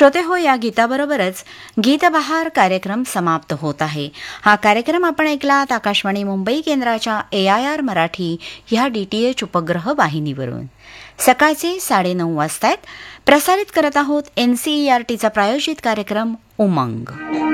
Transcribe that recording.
श्रोते हो, या गीताबरोबरच गीतबहार कार्यक्रम समाप्त होत आहे. हा कार्यक्रम आपण ऐकलात आकाशवाणी मुंबई केंद्राच्या AIR मराठी ह्या DTH उपग्रह वाहिनीवरून. सकाळचे 9:30 वाजतायत. प्रसारित करत आहोत NCERTचा प्रायोजित कार्यक्रम उमंग.